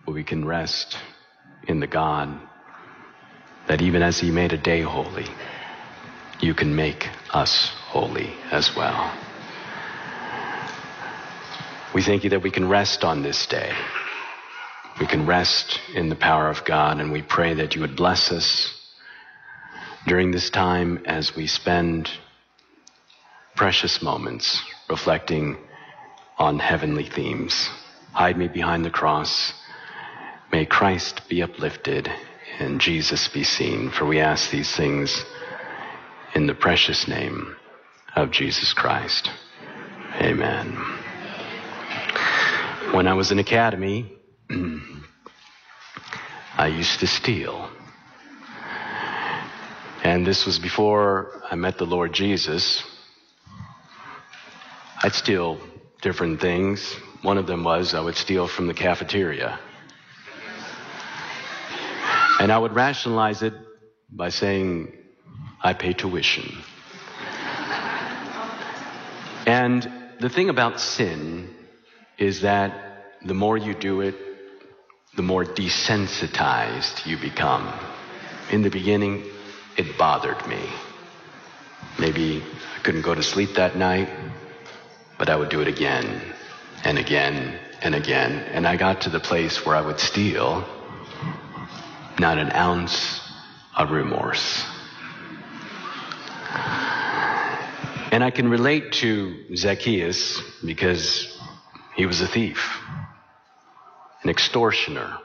but we can rest in the God that even as he made a day holy, you can make us holy as well. We thank you that we can rest on this day. We can rest in the power of God, and we pray that you would bless us during this time as we spend precious moments reflecting on heavenly themes. Hide me behind the cross. May Christ be uplifted and Jesus be seen. For we ask these things in the precious name of Jesus Christ. Amen. When I was in academy, I used to steal. And this was before I met the Lord Jesus. I'd steal different things. One of them was I would steal from the cafeteria. And I would rationalize it by saying, I pay tuition. And the thing about sin is that the more you do it, the more desensitized you become. In the beginning, it bothered me. Maybe I couldn't go to sleep that night, but I would do it again and again and again. And I got to the place where I would steal not an ounce of remorse. And I can relate to Zacchaeus because he was a thief, an extortioner,